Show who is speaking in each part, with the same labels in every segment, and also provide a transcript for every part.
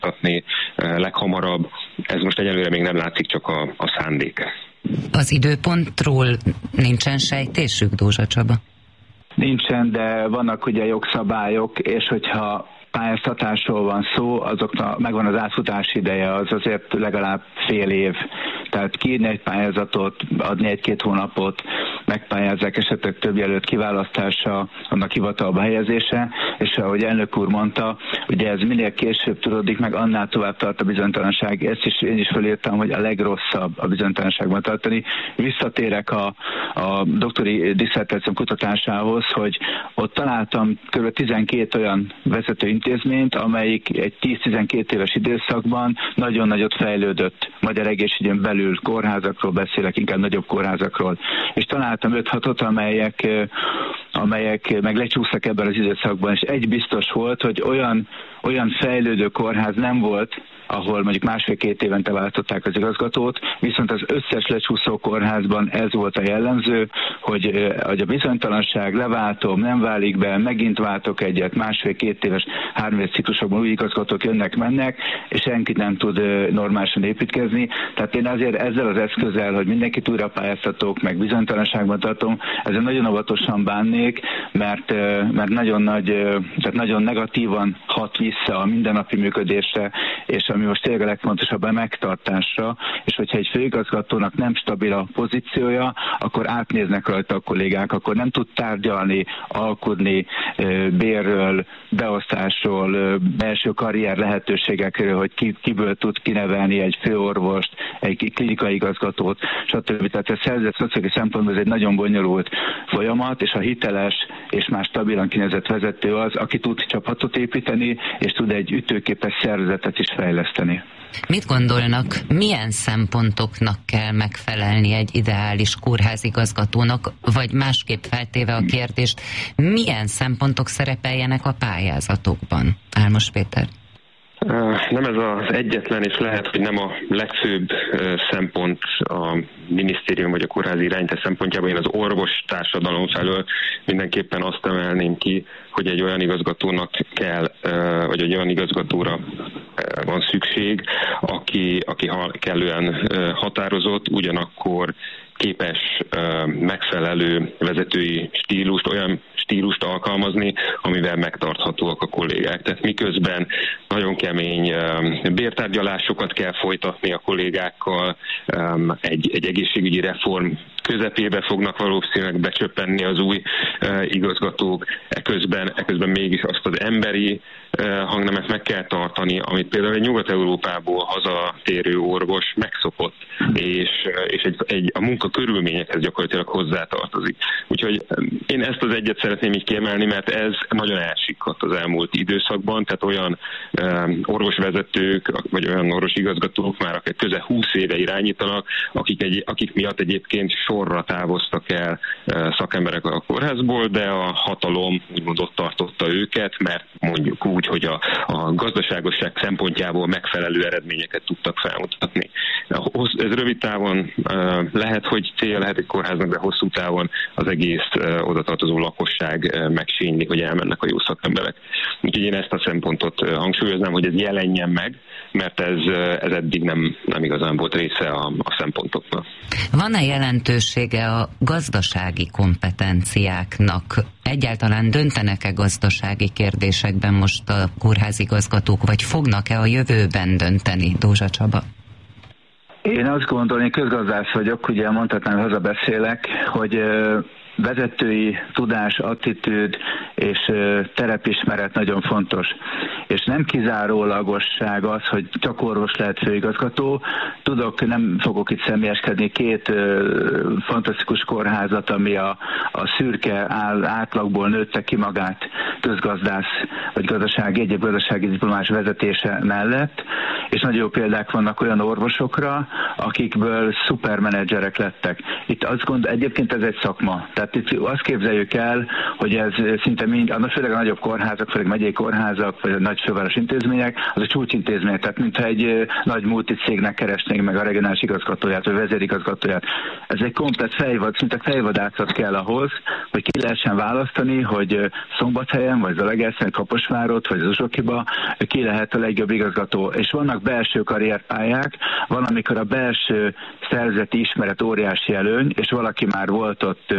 Speaker 1: folytatni leghamarabb. Ez most egyelőre még nem látszik, csak a szándék.
Speaker 2: Az időpontról nincsen sejtésük, Dózsa Csaba?
Speaker 3: Nincsen, de vannak ugye jogszabályok, és hogyha pályáztatásról van szó, azoknak megvan az átfutási ideje, az azért legalább fél év. Tehát kiírni egy pályázatot, adni egy-két hónapot, megpályázzák, esetleg több jelölt kiválasztása, annak hivatalba helyezése, és ahogy elnök úr mondta, ugye ez minél később tudódik meg, annál tovább tart a bizonytalanság. Ezt is én is felírtam, hogy a legrosszabb a bizonytalanságban tartani. Visszatérek a doktori disszertációm kutatásához, hogy ott találtam kb. 12 olyan vezető intézményt, amelyik egy 10-12 éves időszakban nagyon nagyot fejlődött. Magyar egészségügyön belül kórházakról beszélek, inkább nagyobb kórházakról. És találtam 5-6-ot, amelyek meg lecsúsztak ebben az időszakban, és egy biztos volt, hogy olyan fejlődő kórház nem volt, ahol mondjuk 1,5-2 évente váltották az igazgatót, viszont az összes lecsúszó kórházban ez volt a jellemző, hogy a bizonytalanság, leváltom, nem válik be, megint váltok egyet, 1,5-2 éves, 3 éves ciklusokban új igazgatók jönnek-mennek, és senkit nem tud normálisan építkezni. Tehát én azért ezzel az eszközzel, hogy mindenkit újra pályáztatok, meg bizonytalanságban tartom, ezzel nagyon óvatosan bánnék, mert nagyon negatívan hat vissza a mindennapi működésre, és ami most tényleg a legfontosabb a megtartásra, és hogyha egy főigazgatónak nem stabil a pozíciója, akkor átnéznek rajta a kollégák, akkor nem tud tárgyalni, alkudni bérről, beosztásról, belső karrier lehetőségekről, hogy kiből tud kinevelni egy főorvost, egy klinikai igazgatót, stb. Tehát a szervezet szociális szempontból ez egy nagyon bonyolult folyamat, és a hiteles és már stabilan kinevezett vezető az, aki tud csapatot építeni, és tud egy ütőképes szervezetet is fejleszteni.
Speaker 2: Mit gondolnak, milyen szempontoknak kell megfelelni egy ideális kórházigazgatónak, vagy másképp feltéve a kérdést, milyen szempontok szerepeljenek a pályázatokban? Álmos Péter.
Speaker 1: Nem ez az egyetlen, és lehet, hogy nem a legfőbb szempont a minisztérium vagy a kórházi irányítás szempontjában. Én az orvostársadalom felől mindenképpen azt emelném ki, hogy egy olyan igazgatónak kell, vagy egy olyan igazgatóra van szükség, aki kellően határozott, ugyanakkor képes megfelelő vezetői stílust, olyan stílust alkalmazni, amivel megtarthatóak a kollégák. Tehát miközben nagyon kemény bértárgyalásokat kell folytatni a kollégákkal, egy egészségügyi reform közepébe fognak valószínűleg becsöppenni az új igazgatók, eközben mégis azt az emberi hangnemet meg kell tartani, amit például egy Nyugat-Európából hazatérő orvos megszokott, és a munka körülményekhez gyakorlatilag hozzátartozik. Úgyhogy én ezt az egyet szeretném így kiemelni, mert ez nagyon elsikkadt az elmúlt időszakban, tehát olyan orvosvezetők, vagy olyan orvosigazgatók már, akik közel 20 éve irányítanak, akik miatt egyébként sorra távoztak el szakemberek a kórházból, de a hatalom úgymond ott tartotta őket, mert mondjuk úgy, hogy a gazdaságosság szempontjából megfelelő eredményeket tudtak felmutatni. Ez rövid távon lehet, hogy cél lehet egy kórháznak, de hosszú távon az egész odatartozó lakosság megsínli, hogy elmennek a jó szakemberek. Úgyhogy én ezt a szempontot hangsúlyoznám, hogy ez jelenjen meg, mert ez eddig nem igazán volt része a szempontoknak.
Speaker 2: Van-e jelentősége a gazdasági kompetenciáknak? Egyáltalán döntenek-e gazdasági kérdésekben most a kórházigazgatók, vagy fognak-e a jövőben dönteni, Dózsa Csaba?
Speaker 3: Én azt gondolom, én közgazdász vagyok, ugye mondhatnám, hogy hazabeszélek, hogy vezetői tudás, attitűd és terepismeret nagyon fontos. És nem kizárólagosság az, hogy csak orvos lehet főigazgató. Nem fogok itt személyeskedni, 2 fantasztikus kórházat, ami a szürke átlagból nőtte ki magát közgazdász, vagy egyéb gazdasági diplomás vezetése mellett, és nagyon jó példák vannak olyan orvosokra, akikből szupermenedzserek lettek. Itt azt gondolom, egyébként ez egy szakma. Tehát Tehát itt azt képzeljük el, hogy ez szinte főleg a nagyobb kórházak, főleg megyei kórházak, vagy a nagy főváros intézmények, az a csúcsintézmények, tehát mintha egy nagy multicégnek keresnék meg a regionális igazgatóját, vagy vezérigazgatóját. Ez egy komplet szinte fejvadászat kell ahhoz, hogy ki lehessen választani, hogy Szombathelyen, vagy Zalaegerszegen, Kaposvárot, vagy Zsuzsokiba ki lehet a legjobb igazgató. És vannak belső karrierpályák, van, amikor a belső szervezeti ismeret óriási előny, és valaki már volt ott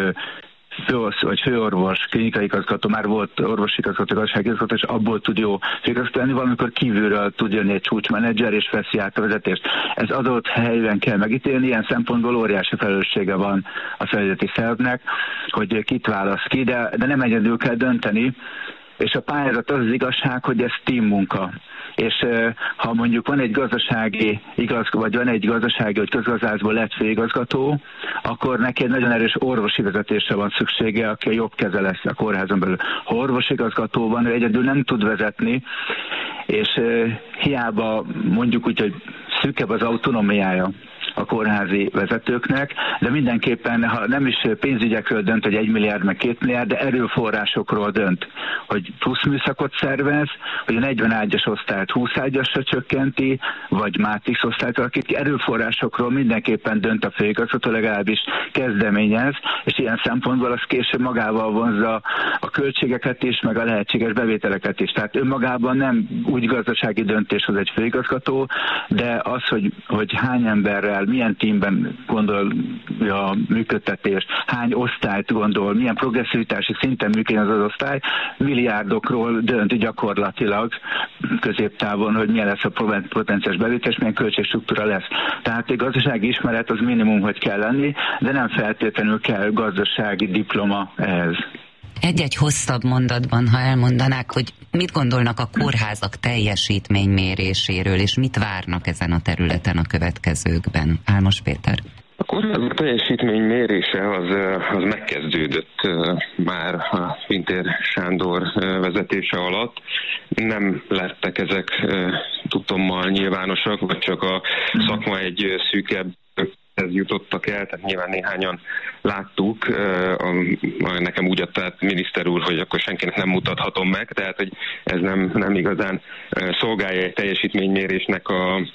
Speaker 3: főorvos, klinikai igazgató, már volt orvosi igazgató, gazdasági igazgató, és abból tud jó főigazgató lenni, valamikor kívülről tud jönni egy csúcsmenedzser, és veszi át a vezetést. Ez adott helyben kell megítélni, ilyen szempontból óriási felelőssége van a felügyeleti szervnek, hogy kit választ ki, de nem egyedül kell dönteni, és a pályázat az igazság, hogy ez team munka. És ha mondjuk van egy gazdasági vagy van egy gazdasági, vagy közgazdászból lett főigazgató, akkor neki egy nagyon erős orvosi vezetésre van szüksége, aki a jobb keze lesz a kórházon belül. Ha orvosigazgató van, ő egyedül nem tud vezetni, és hiába mondjuk úgy, hogy szűkebb az autonómiája a kórházi vezetőknek, de mindenképpen, ha nem is pénzügyekről dönt, hogy 1 milliárd meg 2 milliárd, de erőforrásokról dönt, hogy plusz műszakot szervez, hogy a 40 ágyas osztályt 20 ágyasra csökkenti, vagy Mátrix osztályt alakít ki, erőforrásokról mindenképpen dönt a főigazgató, legalábbis kezdeményez, és ilyen szempontból az később magával vonzza a költségeket is, meg a lehetséges bevételeket is. Tehát önmagában nem úgy gazdasági döntés az egy főigazgató, de az, hogy hány emberrel, milyen tímben gondol a működtetés, hány osztályt gondol, milyen progresszivitási szinten működjön az osztály, milliárdokról dönt gyakorlatilag középtávon, hogy milyen lesz a potenciális bevétel, és milyen költségstruktúra lesz. Tehát egy gazdasági ismeret az minimum, hogy kell lenni, de nem feltétlenül kell gazdasági diploma ehhez.
Speaker 2: Egy-egy hosszabb mondatban, ha elmondanák, hogy mit gondolnak a kórházak teljesítményméréséről, és mit várnak ezen a területen a következőkben? Álmos Péter.
Speaker 1: A kórházak teljesítmény mérése az megkezdődött már a Pintér Sándor vezetése alatt. Nem lettek ezek tudtommal nyilvánosak, vagy csak a szakma egy szűkebb jutottak el, tehát nyilván néhányan láttuk, nekem úgy adta át miniszter úr, hogy akkor senkinek nem mutathatom meg, tehát hogy ez nem igazán szolgálja egy teljesítménymérésnek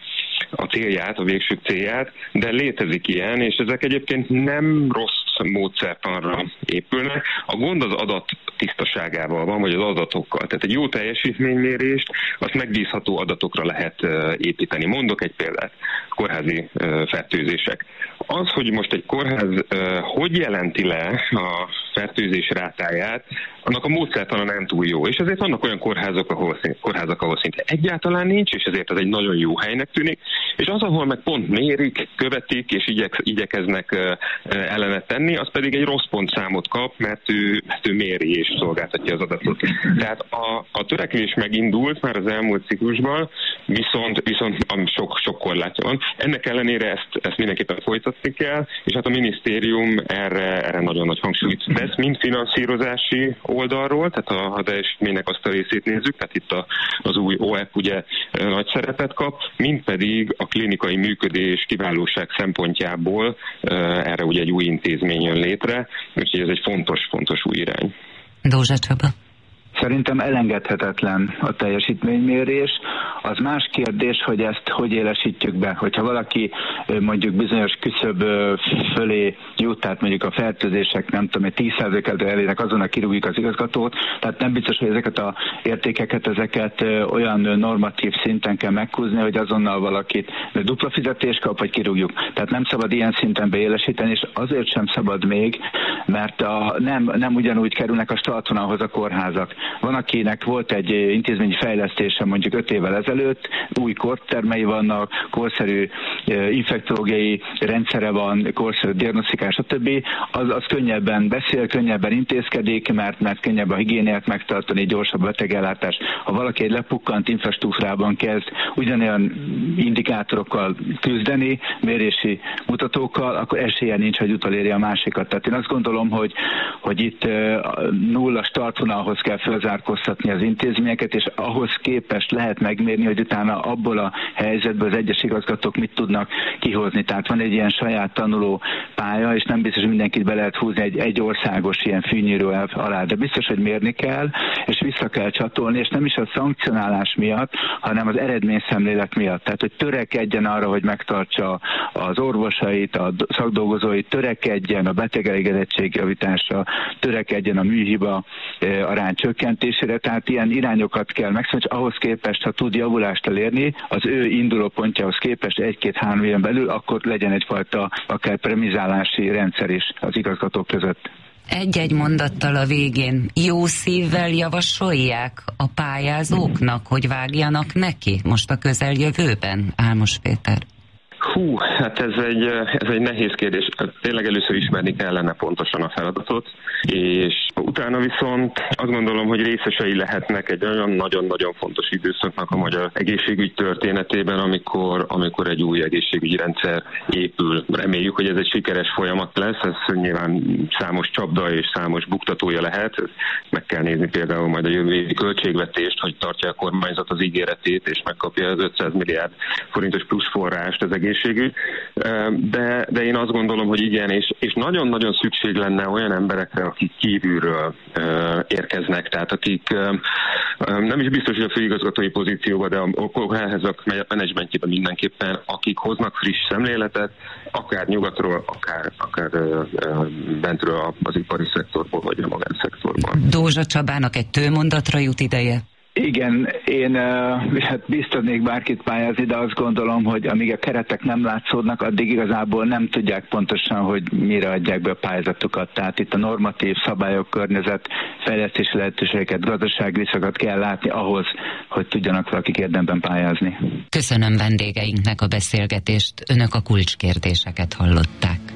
Speaker 1: a célját, a végső célját, de létezik ilyen, és ezek egyébként nem rossz módszertanra épülnek. A gond az adat tisztaságával van, vagy az adatokkal. Tehát egy jó teljesítménymérést, azt megbízható adatokra lehet építeni. Mondok egy példát, kórházi fertőzések. Az, hogy most egy kórház hogy jelenti le a fertőzés rátáját, annak a módszertana nem túl jó. És ezért vannak olyan kórházak, ahol szinte egyáltalán nincs, és ezért ez egy nagyon jó helynek tűnik, és az, ahol meg pont mérik, követik, és igyekeznek ellenet tenni, az pedig egy rossz pontszámot kap, mert ő méri és szolgáltatja az adatot. Tehát a törekvés megindult már az elmúlt ciklusban, viszont sok korlátja van. Ennek ellenére ezt mindenképpen folytatni kell, és hát a minisztérium erre nagyon nagy hangsúlyt tesz, mind finanszírozási oldalról, tehát ha teljesítménynek azt a részét nézzük, tehát itt az új OEP ugye nagy szerepet kap, mind pedig a klinikai működés kiválóság szempontjából erre ugye egy új intézmény jön létre, úgyhogy ez egy fontos új irány.
Speaker 2: Dózsa Csaba.
Speaker 3: Szerintem elengedhetetlen a teljesítménymérés. Az más kérdés, hogy ezt hogy élesítjük be. Hogyha valaki mondjuk bizonyos küszöb fölé jut, tehát mondjuk a fertőzések, nem tudom, 10%-et elérnek, azonnal kirúgjuk az igazgatót, tehát nem biztos, hogy ezeket az értékeket, ezeket olyan normatív szinten kell meghúzni, hogy azonnal valakit dupla fizetést kap, vagy kirúgjuk. Tehát nem szabad ilyen szinten beélesíteni, és azért sem szabad még, mert nem ugyanúgy kerülnek a startvonalhoz a kórházak. Van, akinek volt egy intézményi fejlesztése mondjuk 5 évvel ezelőtt, új kortermei vannak, korszerű infektológiai rendszere van, korszerű diagnosztikás, stb. Az könnyebben beszél, könnyebben intézkedik, mert könnyebb a higiéniát megtartani, gyorsabb betegellátás. Ha valaki egy lepukkant infrastruktúrában kezd ugyanolyan indikátorokkal küzdeni, mérési mutatókkal, akkor esélye nincs, hogy utolérje a másikat. Tehát én azt gondolom, hogy itt nulla startvonalhoz kell fölzárkóztatni az intézményeket, és ahhoz képest lehet megmérni, hogy utána abból a helyzetből az egyes igazgatók mit tudnak kihozni. Tehát van egy ilyen saját tanuló pálya, és nem biztos, hogy mindenkit be lehet húzni egy országos ilyen fűnyíró elv alá, de biztos, hogy mérni kell, és vissza kell csatolni, és nem is a szankcionálás miatt, hanem az eredményszemlélet miatt. Tehát, hogy törekedjen arra, hogy megtartsa az orvosait, a szakdolgozóit, törekedjen a betegelégedettség javításra, törekedjen a műhiba arány csökkentésére, tehát ilyen irányokat kell megszólni, és ahhoz képest, ha tud javulást elérni, az ő induló pontjához képest 1-2-3 éven belül, akkor legyen egyfajta akár premizálási rendszer is az igazgatók között.
Speaker 2: Egy-egy mondattal a végén jó szívvel javasolják a pályázóknak, hogy vágjanak neki most a közeljövőben, Álmos Péter?
Speaker 1: Hát ez egy nehéz kérdés. Tényleg először ismerni kellene pontosan a feladatot, és utána viszont azt gondolom, hogy részesei lehetnek egy olyan nagyon-nagyon fontos időszaknak a magyar egészségügy történetében, amikor egy új egészségügyi rendszer épül. Reméljük, hogy ez egy sikeres folyamat lesz, ez nyilván számos csapda és számos buktatója lehet. Meg kell nézni például majd a jövő évi költségvetést, hogy tartja a kormányzat az ígéretét, és megkapja az 500 milliárd forintos plusz forrást az egészségügy. De én azt gondolom, hogy igen, és nagyon-nagyon szükség lenne olyan emberekre, akik kívülről érkeznek, tehát akik nem is biztos, hogy a főigazgatói pozícióban, de a kórházak menedzsmentjében mindenképpen, akik hoznak friss szemléletet, akár nyugatról, akár bentről az ipari szektorból, vagy a magánszektorból.
Speaker 2: Dózsa Csabának egy tőmondatra jut ideje?
Speaker 3: Igen, én hát biztatnék bárkit pályázni, de azt gondolom, hogy amíg a keretek nem látszódnak, addig igazából nem tudják pontosan, hogy mire adják be a pályázatukat. Tehát itt a normatív szabályok, környezet, fejlesztési lehetőségeket, gazdasági viszokat kell látni ahhoz, hogy tudjanak valakik érdemben pályázni.
Speaker 2: Köszönöm vendégeinknek a beszélgetést, önök a kulcskérdéseket hallották.